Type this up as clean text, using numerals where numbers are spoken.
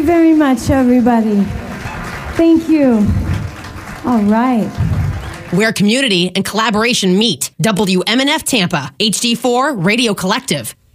very much, everybody. Thank you. All right. Where community and collaboration meet. WMNF Tampa, HD4 Radio Collective.